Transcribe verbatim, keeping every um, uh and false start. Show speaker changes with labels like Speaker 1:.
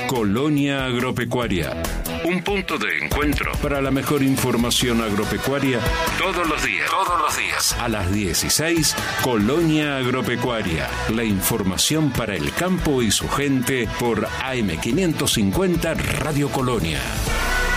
Speaker 1: Colonia Agropecuaria. Un punto de encuentro para la mejor información agropecuaria todos los días. Todos los días. A las dieciséis, Colonia Agropecuaria. La información para el campo y su gente por A M quinientos cincuenta Radio Colonia.